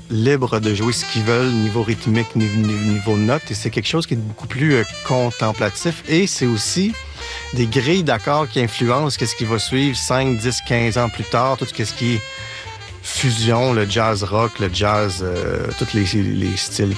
libres de jouer ce qu'ils veulent, niveau rythmique, niveau note. Et c'est quelque chose qui est beaucoup plus contemplatif. Et c'est aussi des grilles d'accords qui influencent ce qui va suivre 5, 10, 15 ans plus tard, tout ce qui est fusion, le jazz rock, le jazz, tous les styles